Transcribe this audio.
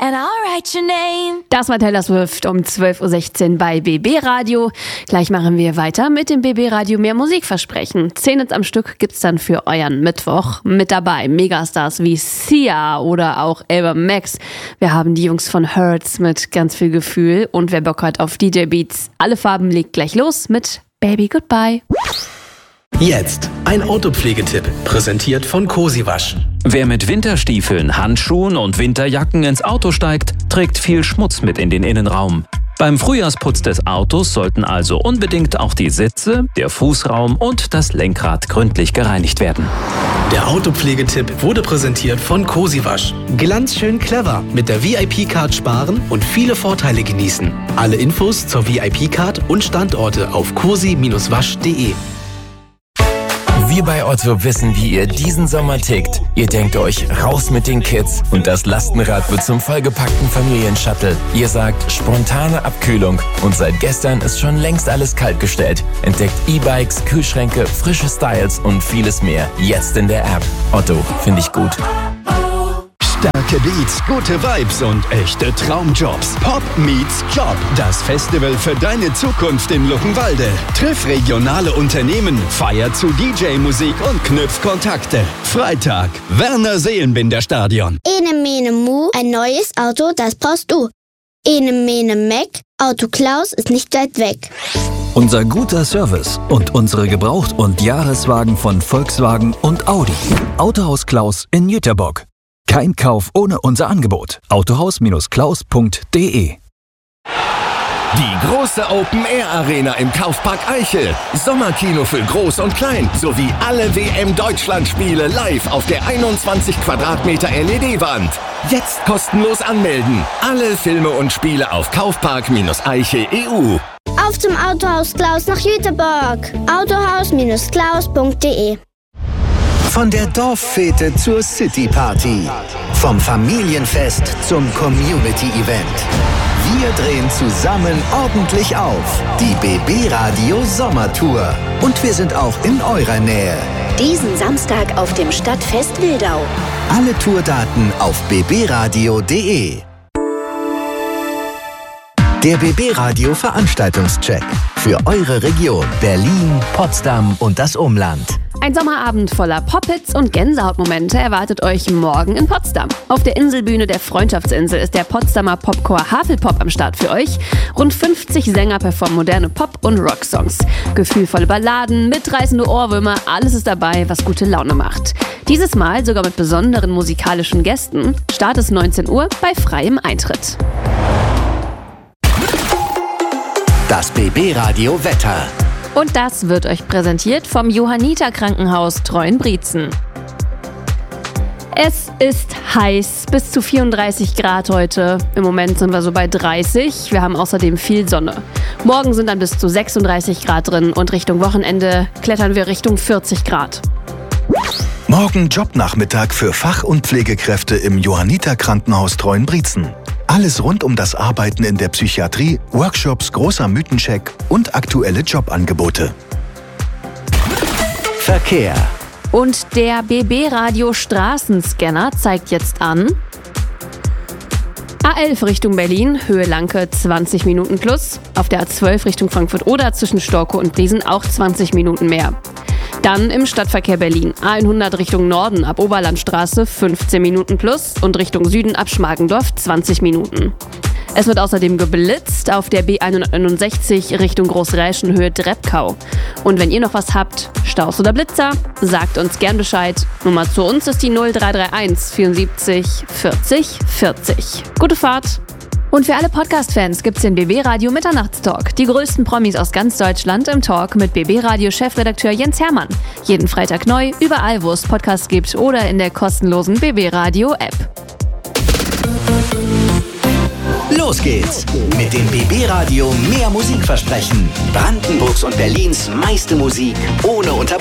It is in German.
and I'll write your name. Das war Taylor Swift um 12.16 Uhr bei BB Radio. Gleich machen wir weiter mit dem BB Radio Mehr Musikversprechen. 10 Hits am Stück gibt's dann für euren Mittwoch. Mit dabei Megastars wie Sia oder auch Ava Max. Wir haben die Jungs von Hurts mit ganz viel Gefühl. Und wer Bock hat auf DJ Beats, alle Farben, legt gleich los mit Baby Goodbye. Jetzt ein Autopflegetipp, präsentiert von Cosi Wasch. Wer mit Winterstiefeln, Handschuhen und Winterjacken ins Auto steigt, trägt viel Schmutz mit in den Innenraum. Beim Frühjahrsputz des Autos sollten also unbedingt auch die Sitze, der Fußraum und das Lenkrad gründlich gereinigt werden. Der Autopflegetipp wurde präsentiert von Cosi Wasch. Glanzschön clever, mit der VIP-Card sparen und viele Vorteile genießen. Alle Infos zur VIP-Card und Standorte auf cosi-wasch.de. Wir bei Otto wissen, wie ihr diesen Sommer tickt. Ihr denkt euch, raus mit den Kids und das Lastenrad wird zum vollgepackten Familienshuttle. Ihr sagt, spontane Abkühlung und seit gestern ist schon längst alles kaltgestellt. Entdeckt E-Bikes, Kühlschränke, frische Styles und vieles mehr. Jetzt in der App. Otto, finde ich gut. Starke Beats, gute Vibes und echte Traumjobs. Pop meets Job. Das Festival für deine Zukunft in Luckenwalde. Triff regionale Unternehmen, feier zu DJ-Musik und knüpf Kontakte. Freitag, Werner Seelenbinder Stadion. Ene Mene Mu, ein neues Auto, das brauchst du. Ene Mene Mac, Auto Klaus ist nicht weit weg. Unser guter Service und unsere Gebraucht- und Jahreswagen von Volkswagen und Audi. Autohaus Klaus in Jüterbock. Kein Kauf ohne unser Angebot. Autohaus-klaus.de. Die große Open-Air-Arena im Kaufpark Eichel. Sommerkino für Groß und Klein. Sowie alle WM-Deutschland-Spiele live auf der 21 Quadratmeter LED-Wand. Jetzt kostenlos anmelden. Alle Filme und Spiele auf Kaufpark-Eichel.eu. Auf zum Autohaus Klaus nach Jüterbock. Autohaus-klaus.de. Von der Dorffete zur City-Party. Vom Familienfest zum Community-Event. Wir drehen zusammen ordentlich auf. Die BB Radio Sommertour. Und wir sind auch in eurer Nähe. Diesen Samstag auf dem Stadtfest Wildau. Alle Tourdaten auf bbradio.de. Der BB Radio Veranstaltungscheck. Für eure Region Berlin, Potsdam und das Umland. Ein Sommerabend voller Pop-Hits und Gänsehautmomente erwartet euch morgen in Potsdam. Auf der Inselbühne der Freundschaftsinsel ist der Potsdamer Popchor Havelpop am Start für euch. Rund 50 Sänger performen moderne Pop- und Rocksongs. Gefühlvolle Balladen, mitreißende Ohrwürmer, alles ist dabei, was gute Laune macht. Dieses Mal sogar mit besonderen musikalischen Gästen. Start ist 19 Uhr bei freiem Eintritt. Das BB Radio Wetter. Und das wird euch präsentiert vom Johanniter Krankenhaus Treuenbrietzen. Es ist heiß, bis zu 34 Grad heute. Im Moment sind wir so bei 30. Wir haben außerdem viel Sonne. Morgen sind dann bis zu 36 Grad drin und Richtung Wochenende klettern wir Richtung 40 Grad. Morgen Jobnachmittag für Fach- und Pflegekräfte im Johanniter Krankenhaus Treuenbrietzen. Alles rund um das Arbeiten in der Psychiatrie, Workshops, großer Mythencheck und aktuelle Jobangebote. Verkehr. Und der BB Radio Straßenscanner zeigt jetzt an: A11 Richtung Berlin, Höhe Lanke 20 Minuten plus. Auf der A12 Richtung Frankfurt-Oder zwischen Storkow und Briesen auch 20 Minuten mehr. Dann im Stadtverkehr Berlin, A100 Richtung Norden ab Oberlandstraße 15 Minuten plus und Richtung Süden ab Schmargendorf 20 Minuten. Es wird außerdem geblitzt auf der B169 Richtung Großräschen Höhe Drebkau. Und wenn ihr noch was habt, Staus oder Blitzer, sagt uns gern Bescheid. Nummer zu uns ist die 0331 74 40 40. Gute Fahrt! Und für alle Podcast-Fans gibt's den BB Radio Mitternachtstalk. Die größten Promis aus ganz Deutschland im Talk mit BB Radio Chefredakteur Jens Hermann. Jeden Freitag neu, überall wo es Podcasts gibt oder in der kostenlosen BB Radio App. Los geht's mit dem BB Radio Mehr Musikversprechen. Brandenburgs und Berlins meiste Musik ohne Unterbrechung.